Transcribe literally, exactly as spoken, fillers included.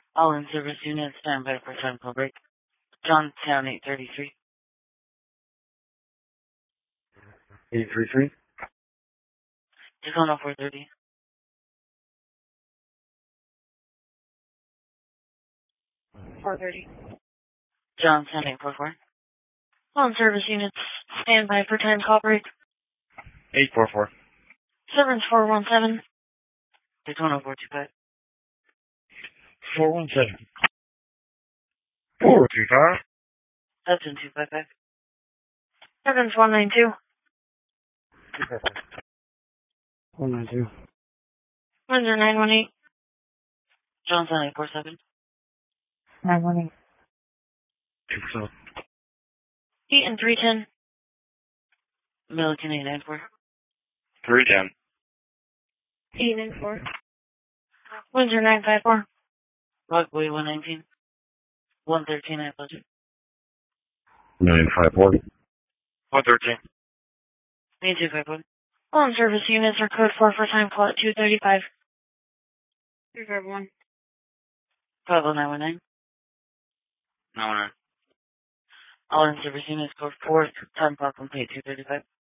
All in-service units stand by for time call break. Johnstown eight thirty-three. eight three three? Tacoma four thirty. four thirty. Johnstown eight four four. All in-service units stand by for time call break. eight four four. Servants four one seven. Daytona four two five. four one seven. four two five. Hudson two five five. Servants one nine two. two five five. one nine two. Windsor nine one eight. Johnstown eight four seven. nine one eight. two four seven. Eaton three ten. Milliken eight nine four. three ten. Eaton four. Windsor nine five four. Rockaway one nineteen. one thirteen I budget. nine five four. one thirteen. Me two five one. All in-service units are code four for time call at two thirty-five. three five one. Bravo nine one nine. nine one nine. All in-service units code four. Time call complete two thirty-five.